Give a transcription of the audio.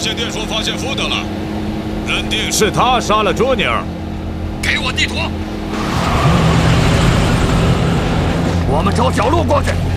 线电说发现福德了，认定是他杀了卓尼尔。 给我地图， 我们找小路过去。